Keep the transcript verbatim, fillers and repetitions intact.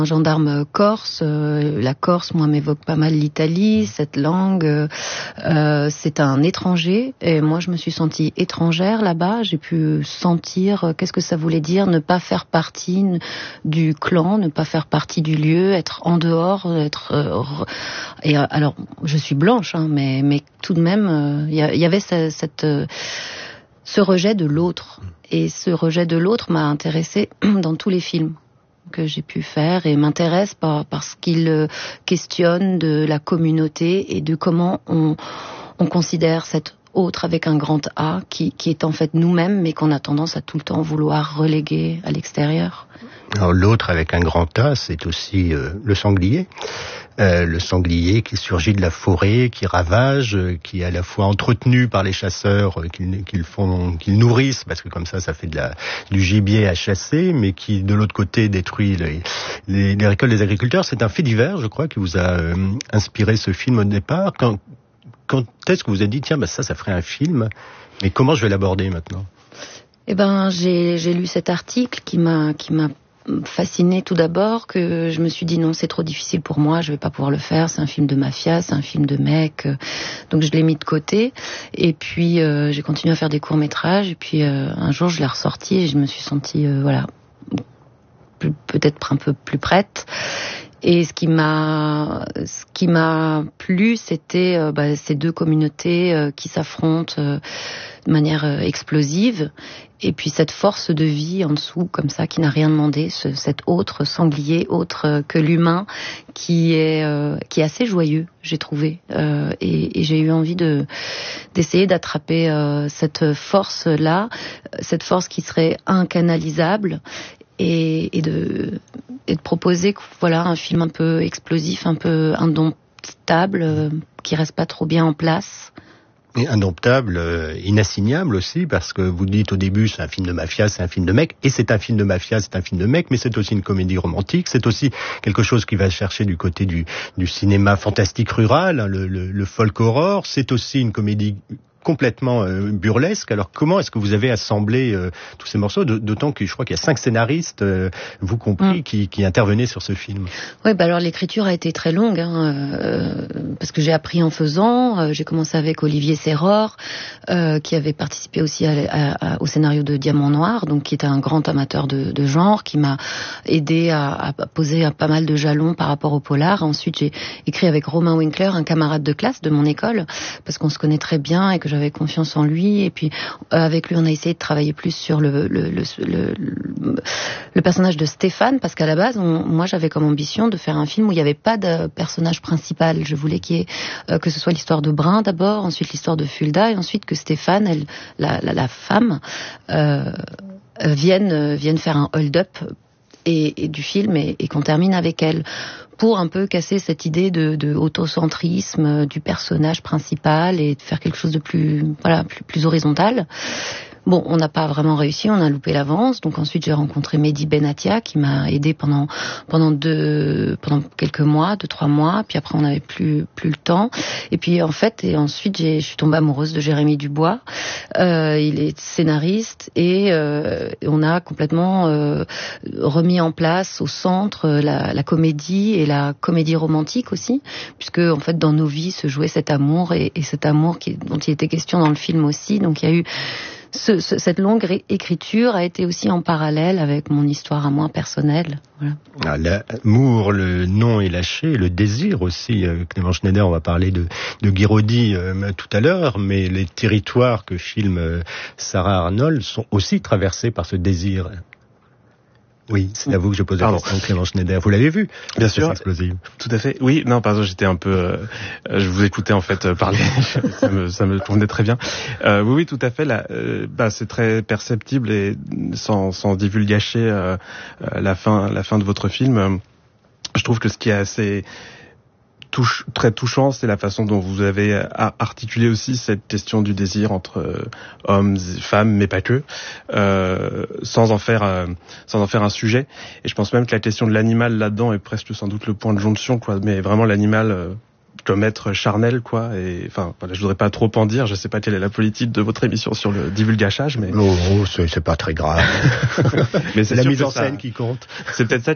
Un gendarme corse, euh, la Corse, moi, m'évoque pas mal l'Italie, cette langue. Euh, c'est un étranger, et moi, je me suis sentie étrangère là-bas. J'ai pu sentir euh, qu'est-ce que ça voulait dire ne pas faire partie du clan, ne pas faire partie du lieu, être en dehors, être. Euh, et euh, alors, je suis blanche, hein, mais mais tout de même, il euh, y, y avait cette, cette euh, ce rejet de l'autre, et ce rejet de l'autre m'a intéressée dans tous les films que j'ai pu faire, et m'intéresse par, parce qu'il euh, questionne de la communauté et de comment on, on considère cet autre avec un grand A qui, qui est en fait nous-mêmes, mais qu'on a tendance à tout le temps vouloir reléguer à l'extérieur. Alors l'autre avec un grand A, c'est aussi euh, le sanglier. Euh, le sanglier qui surgit de la forêt, qui ravage, euh, qui est à la fois entretenu par les chasseurs euh, qu'ils, qu'ils font, qu'ils nourrissent, parce que comme ça, ça fait de la, du gibier à chasser, mais qui de l'autre côté détruit les, les, les récoltes des agriculteurs. C'est un fait divers, je crois, qui vous a euh, inspiré ce film au départ. Quand, quand est-ce que vous avez dit, tiens, bah ça, ça ferait un film, mais comment je vais l'aborder maintenant? Eh ben, j'ai, j'ai lu cet article qui m'a, qui m'a fascinée tout d'abord, que je me suis dit non, c'est trop difficile pour moi, je vais pas pouvoir le faire, c'est un film de mafia, c'est un film de mec, donc je l'ai mis de côté, et puis euh, j'ai continué à faire des courts-métrages, et puis euh, un jour je l'ai ressorti et je me suis sentie euh, voilà, plus, peut-être un peu plus prête. Et ce qui m'a, ce qui m'a plu, c'était euh, bah, ces deux communautés euh, qui s'affrontent euh, de manière euh, explosive, et puis cette force de vie en dessous, comme ça, qui n'a rien demandé, ce, cet autre sanglier, autre euh, que l'humain, qui est euh, qui est assez joyeux, j'ai trouvé, euh, et, et j'ai eu envie de d'essayer d'attraper euh, cette force là, cette force qui serait incanalisable. Et, et, de, et de proposer voilà, un film un peu explosif, un peu indomptable, euh, qui reste pas trop bien en place. Et indomptable, euh, inassignable aussi, parce que vous dites au début, c'est un film de mafia, c'est un film de mec, et c'est un film de mafia, c'est un film de mec, mais c'est aussi une comédie romantique, c'est aussi quelque chose qui va chercher du côté du, du cinéma fantastique rural, hein, le, le, le folk horror, c'est aussi une comédie complètement euh, burlesque. Alors comment est-ce que vous avez assemblé euh, tous ces morceaux, d'autant que je crois qu'il y a cinq scénaristes, euh, vous compris, mmh. qui, qui intervenaient sur ce film? Oui, bah alors l'écriture a été très longue, hein, euh, parce que j'ai appris en faisant. Euh, j'ai commencé avec Olivier Serror, euh, qui avait participé aussi à, à, à, au scénario de Diamant Noir, donc qui était un grand amateur de, de genre, qui m'a aidé à, à poser pas mal de jalons par rapport au polar. Ensuite, j'ai écrit avec Romain Winkler, un camarade de classe de mon école, parce qu'on se connaît très bien et que j'avais confiance en lui, et puis euh, avec lui on a essayé de travailler plus sur le le le, le, le, le personnage de Stéphane, parce qu'à la base on, moi j'avais comme ambition de faire un film où il n'y avait pas de personnage principal. Je voulais qu'il y ait, euh, que ce soit l'histoire de Brun d'abord, ensuite l'histoire de Fulda, et ensuite que Stéphane, elle, la, la, la femme, euh, vienne, vienne faire un hold-up et, et du film, et, et qu'on termine avec elle, pour un peu casser cette idée de, de autocentrisme du personnage principal et de faire quelque chose de plus, voilà, plus, plus horizontal. Bon, on n'a pas vraiment réussi, on a loupé l'avance. Donc ensuite, j'ai rencontré Mehdi Benatia, qui m'a aidé pendant pendant deux pendant quelques mois, deux trois mois. Puis après, on n'avait plus plus le temps. Et puis en fait, et ensuite, j'ai, je suis tombée amoureuse de Jérémy Dubois. Euh, il est scénariste, et euh, on a complètement euh, remis en place au centre la, la comédie et la comédie romantique aussi, puisque en fait, dans nos vies se jouait cet amour, et, et cet amour qui, dont il était question dans le film aussi. Donc il y a eu Ce, ce, cette longue ré- écriture a été aussi en parallèle avec mon histoire à moi personnelle. Voilà. Ah, l'amour, le non est lâché, le désir aussi. Clément Schneider, on va parler de, de Guiraudy euh, tout à l'heure, mais les territoires que filme euh, Sarah Arnold sont aussi traversés par ce désir. Oui, c'est à vous que je pose la pardon. question, Clément Schneider. Vous l'avez vu? Bien sûr. Explosive. Tout à fait. Oui, non, pardon, j'étais un peu... Euh, je vous écoutais en fait parler. ça, me, ça me convenait très bien. Euh, oui, oui, tout à fait. Là, euh, bah, c'est très perceptible, et sans, sans divulgacher euh, la fin, la fin de votre film, euh, je trouve que ce qui est assez... Touche, très touchant, c'est la façon dont vous avez articulé aussi cette question du désir entre euh, hommes et femmes, mais pas que, euh, sans en faire euh, sans en faire un sujet. Et je pense même que la question de l'animal là-dedans est presque sans doute le point de jonction, quoi. Mais vraiment l'animal euh, comme être charnel, quoi. Et enfin, voilà, je voudrais pas trop en dire. Je sais pas quelle est la politique de votre émission sur le divulgachage, mais oh, oh c'est, c'est pas très grave. Mais c'est la sûr mise que en ça, scène qui compte. C'est peut-être ça